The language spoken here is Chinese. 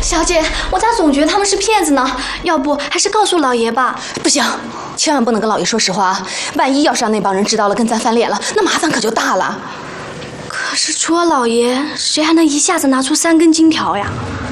小姐，我咋总觉得他们是骗子呢？要不还是告诉老爷吧。 不行，千万不能跟老爷说实话啊！万一要是让那帮人知道了，跟咱翻脸了，那麻烦可就大了。 可是除了老爷，谁还能一下子拿出3根金条呀？